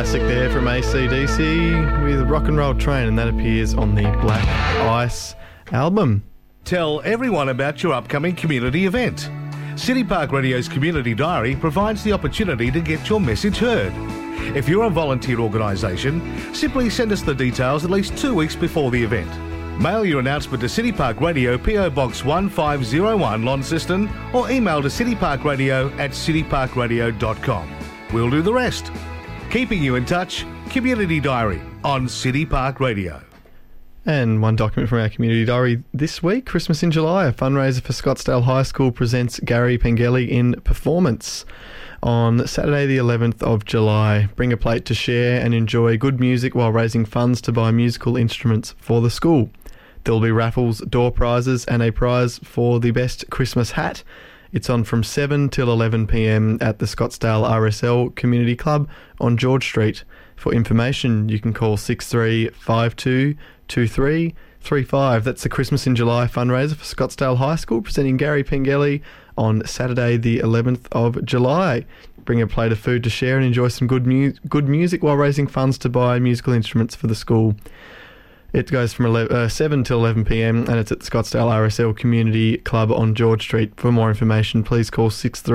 classic there from AC/DC with Rock and Roll Train, and that appears on the Black Ice album. Tell everyone about your upcoming community event. City Park Radio's Community Diary provides the opportunity to get your message heard. If you're a volunteer organisation, simply send us the details at least 2 weeks before the event. Mail your announcement to City Park Radio, PO Box 1501, Launceston, or email to cityparkradio@cityparkradio.com. We'll do the rest. Keeping you in touch, Community Diary on City Park Radio. And one document from our Community Diary this week, Christmas in July, a fundraiser for Scottsdale High School presents Gary Pengelly in performance on Saturday the 11th of July. Bring a plate to share and enjoy good music while raising funds to buy musical instruments for the school. There will be raffles, door prizes and a prize for the best Christmas hat. It's on from 7 till 11 p.m. at the Scottsdale RSL Community Club on George Street. For information, you can call 63522335. That's the Christmas in July fundraiser for Scottsdale High School, presenting Gary Pengelly on Saturday the 11th of July. Bring a plate of food to share and enjoy some good music while raising funds to buy musical instruments for the school. It goes from 7 till 11 p.m. and it's at the Scottsdale RSL Community Club on George Street. For more information, please call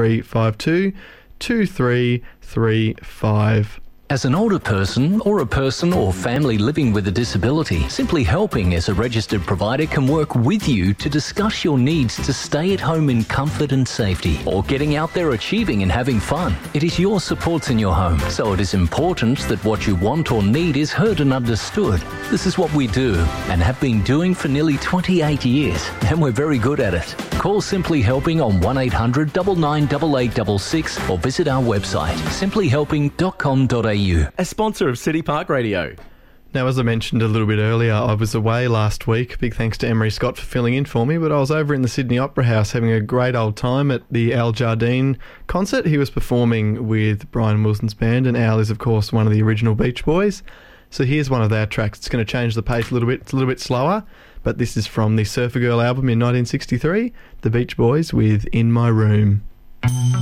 63522335. As an older person or a person or family living with a disability, Simply Helping as a registered provider can work with you to discuss your needs to stay at home in comfort and safety, or getting out there achieving and having fun. It is your supports in your home, so it is important that what you want or need is heard and understood. This is what we do and have been doing for nearly 28 years, and we're very good at it. Call Simply Helping on 1800 998866 or visit our website simplyhelping.com.au. A sponsor of City Park Radio. Now, as I mentioned a little bit earlier, I was away last week. Big thanks to Emery Scott for filling in for me, but I was over in the Sydney Opera House having a great old time at the Al Jardine concert. He was performing with Brian Wilson's band, and Al is, of course, one of the original Beach Boys. So here's one of their tracks. It's going to change the pace a little bit. It's a little bit slower, but this is from the Surfer Girl album in 1963, The Beach Boys with In My Room.